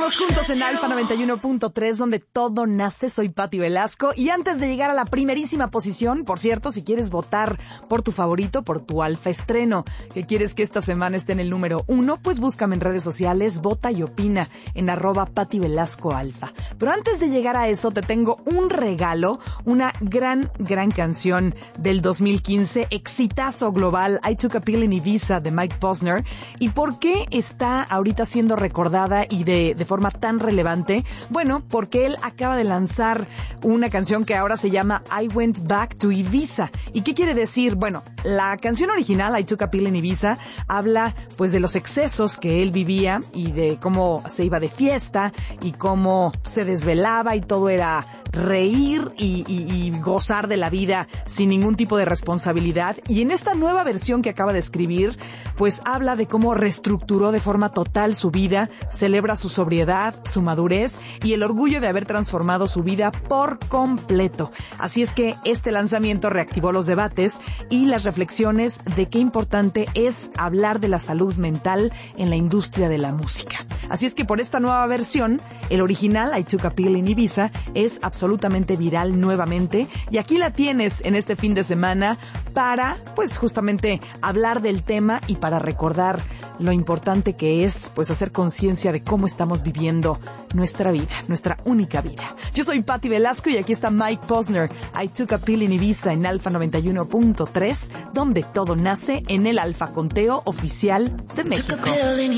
Seguimos juntos en Alfa 91.3, donde todo nace. Soy Pati Velasco. Y antes de llegar a la primerísima posición, por cierto, si quieres votar por tu favorito, por tu Alfa estreno, que quieres que esta semana esté en el número 1, pues búscame en redes sociales, vota y opina en @Pati Velasco Alfa. Pero antes de llegar a eso, te tengo un regalo, una gran canción del 2015, exitazo global, I Took a Pill in Ibiza, de Mike Posner. ¿Y por qué está ahorita siendo recordada y de forma tan relevante? Bueno, porque él acaba de lanzar una canción que ahora se llama I Went Back to Ibiza. ¿Y qué quiere decir? Bueno, la canción original, I Took a Pill in Ibiza, habla pues de los excesos que él vivía y de cómo se iba de fiesta y cómo se desvelaba y todo era reír y gozar de la vida sin ningún tipo de responsabilidad. Y en esta nueva versión que acaba de escribir, pues habla de cómo reestructuró de forma total su vida, celebra su sobriedad, su madurez y el orgullo de haber transformado su vida por completo. Así es que este lanzamiento reactivó los debates y las reflexiones de qué importante es hablar de la salud mental en la industria de la música. Así es que por esta nueva versión, el original, I Took a Pill in Ibiza, es absolutamente viral nuevamente, y aquí la tienes en este fin de semana para, pues justamente, hablar del tema y para recordar lo importante que es, pues, hacer conciencia de cómo estamos viviendo nuestra vida, nuestra única vida. Yo soy Pati Velasco y aquí está Mike Posner, I Took a Pill in Ibiza en Alfa 91.3, donde todo nace, en el Alfa Conteo oficial de México.